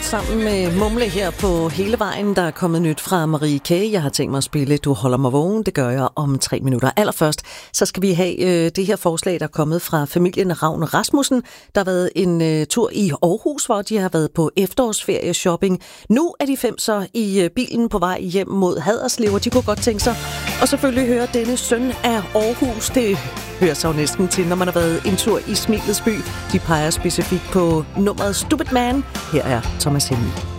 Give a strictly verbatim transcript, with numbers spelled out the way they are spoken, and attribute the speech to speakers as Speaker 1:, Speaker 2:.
Speaker 1: sammen med Mumle her på Hele Vejen. Der er kommet nyt fra Marie K. Jeg har tænkt mig at spille Du holder mig vågen. Det gør jeg om tre minutter. Allerførst så skal vi have øh, det her forslag, der er kommet fra familien Ravn Rasmussen. Der har været en øh, tur i Aarhus, hvor de har været på efterårsferie shopping. Nu er de fem så i øh, bilen på vej hjem mod Haderslev, og de kunne godt tænke sig og selvfølgelig høre denne søn af Aarhus. Det hører sig jo næsten til, når man har været en tur i Smilets by. De peger specifikt på nummeret Stupid Man. Her er Thomas Helmig.